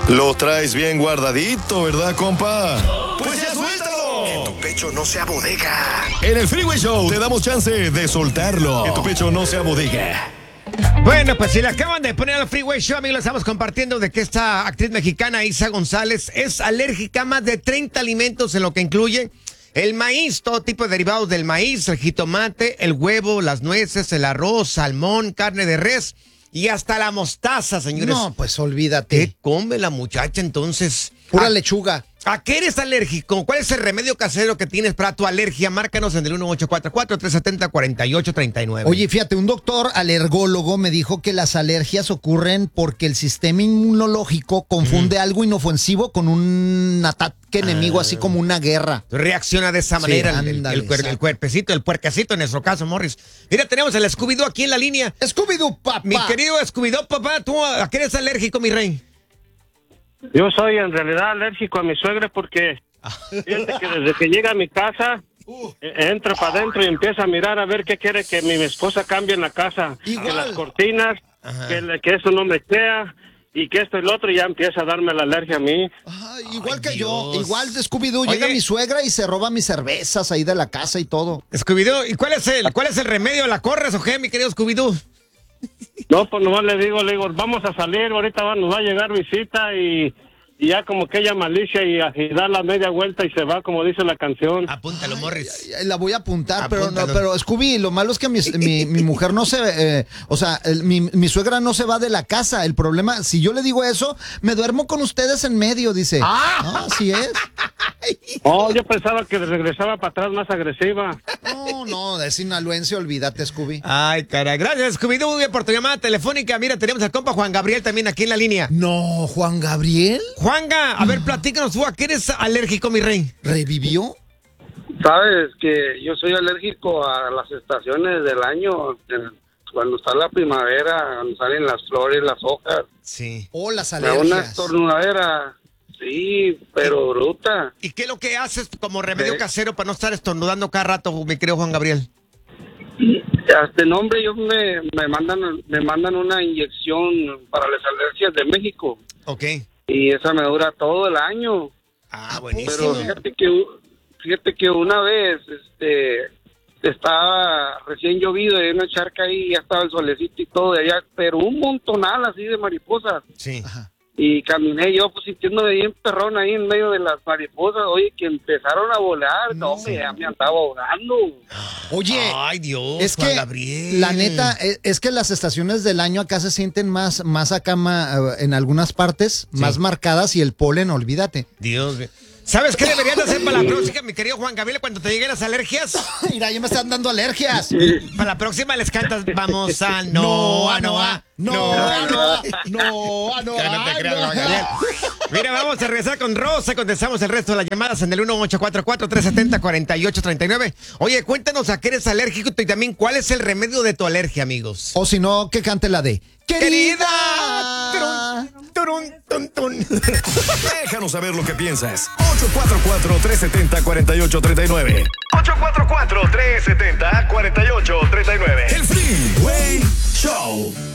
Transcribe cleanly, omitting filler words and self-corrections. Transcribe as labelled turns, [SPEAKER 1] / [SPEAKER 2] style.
[SPEAKER 1] Lo traes bien guardadito, ¿verdad, compa? Pues ya suéltalo.
[SPEAKER 2] Que tu pecho no sea bodega.
[SPEAKER 1] En el Freeway Show te damos chance de soltarlo. Que tu pecho no sea bodega.
[SPEAKER 3] Bueno, pues si le acaban de poner al Freeway Show, amigos, le estamos compartiendo de que esta actriz mexicana, Isa González, es alérgica a más de 30 alimentos, en lo que incluye el maíz, todo tipo de derivados del maíz, el jitomate, el huevo, las nueces, el arroz, salmón, carne de res y hasta la mostaza, señores.
[SPEAKER 4] No, pues olvídate.
[SPEAKER 3] ¿Qué come la muchacha entonces?
[SPEAKER 4] Pura lechuga.
[SPEAKER 3] ¿A qué eres alérgico? ¿Cuál es el remedio casero que tienes para tu alergia? Márcanos en el 1844-370-4839.
[SPEAKER 4] Oye, fíjate, un doctor alergólogo me dijo que las alergias ocurren porque el sistema inmunológico confunde algo inofensivo con un ataque enemigo, así como una guerra.
[SPEAKER 3] Reacciona de esa manera
[SPEAKER 4] ándale,
[SPEAKER 3] el cuerpecito, el puerquecito en nuestro caso, Morris. Mira, tenemos el Scooby-Doo aquí en la línea.
[SPEAKER 4] Scooby-Doo, papá.
[SPEAKER 3] Mi querido Scooby-Doo, papá, ¿tú a qué eres alérgico, mi rey?
[SPEAKER 5] Yo soy en realidad alérgico a mi suegra porque fíjate que desde que llega a mi casa entra para adentro y empieza a mirar a ver qué quiere que mi esposa cambie en la casa.
[SPEAKER 4] Igual.
[SPEAKER 5] Que las cortinas, que eso no me queda y que esto y lo otro, y ya empieza a darme la alergia a mí.
[SPEAKER 4] Igual que
[SPEAKER 3] Dios.
[SPEAKER 4] yo, igual de Scooby-Doo.
[SPEAKER 3] Oye.
[SPEAKER 4] Llega mi suegra y se roba mis cervezas ahí de la casa y todo.
[SPEAKER 3] Scooby-Doo, ¿y cuál es el remedio? ¿La corres o qué, mi querido Scooby-Doo?
[SPEAKER 5] No, pues nomás le digo, vamos a salir, ahorita nos va a llegar visita y ya como que ella malicia y da la media vuelta y se va, como dice la canción.
[SPEAKER 3] Apúntalo, Morris.
[SPEAKER 4] La voy a apuntar,
[SPEAKER 3] Apúntalo.
[SPEAKER 4] pero Scooby, lo malo es que mi mujer no se, mi suegra no se va de la casa. El problema, si yo le digo eso, me duermo con ustedes en medio, dice. No, así es.
[SPEAKER 5] Oh, yo pensaba que regresaba para atrás más agresiva.
[SPEAKER 4] No, de sinaloense, olvídate, Scooby.
[SPEAKER 3] Ay, caray. Gracias, Scooby-Doo, bien por tu llamada telefónica. Mira, tenemos al compa Juan Gabriel también aquí en la línea.
[SPEAKER 4] No, Juan Gabriel,
[SPEAKER 3] Juanga, a ver, platícanos tú, ¿a qué eres alérgico, mi rey?
[SPEAKER 4] ¿revivió?
[SPEAKER 6] Sabes que yo soy alérgico a las estaciones del año, cuando está la primavera, cuando salen las flores, las hojas.
[SPEAKER 3] Sí.
[SPEAKER 4] Oh, las
[SPEAKER 6] Me da una
[SPEAKER 4] alergias.
[SPEAKER 6] estornudadera, sí, pero bruta.
[SPEAKER 3] ¿Y qué es lo que haces como remedio casero para no estar estornudando cada rato, mi querido Juan Gabriel?
[SPEAKER 6] Hasta el nombre ellos me mandan una inyección para las alergias de México.
[SPEAKER 3] Ok.
[SPEAKER 6] Y esa me dura todo el año.
[SPEAKER 3] Ah,
[SPEAKER 6] Pero
[SPEAKER 3] buenísimo.
[SPEAKER 6] fíjate que una vez, estaba recién llovido y hay una charca ahí, ya estaba el solecito y todo de allá, pero un montonal así de mariposas.
[SPEAKER 3] Sí.
[SPEAKER 6] Y caminé yo pues sintiéndome bien perrón ahí en medio de las mariposas, oye, que empezaron a volar, no, ya me andaba ahogando.
[SPEAKER 4] Oye,
[SPEAKER 3] Ay, Dios,
[SPEAKER 4] es
[SPEAKER 3] Juan
[SPEAKER 4] que
[SPEAKER 3] Gabriel.
[SPEAKER 4] la neta es que las estaciones del año acá se sienten más acá en algunas partes, más marcadas, y el polen, olvídate.
[SPEAKER 3] Dios mío. ¿Sabes qué deberías de hacer para la próxima, mi querido Juan Gabriel, cuando te lleguen las alergias?
[SPEAKER 4] Mira, ya me están dando alergias.
[SPEAKER 3] Para la próxima les cantas, vamos a Noa.
[SPEAKER 4] No,
[SPEAKER 3] Que no te creas, Juan Gabriel. Mira, vamos a regresar con Rosa. Contestamos el resto de las llamadas en el 1844-370-4839. Oye, cuéntanos a qué eres alérgico y también cuál es el remedio de tu alergia, amigos.
[SPEAKER 4] O si no, que cante la de
[SPEAKER 3] ¡Querida! Turun, tun, tun.
[SPEAKER 1] Déjanos saber lo que piensas. 844-370-4839. 844-370-4839. El Freeway Show.